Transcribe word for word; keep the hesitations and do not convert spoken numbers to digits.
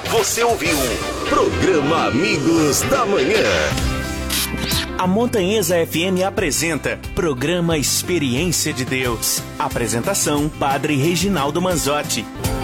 Você ouviu Programa Amigos da Manhã. A Montanhesa F M apresenta Programa Experiência de Deus. Apresentação: Padre Reginaldo Manzotti.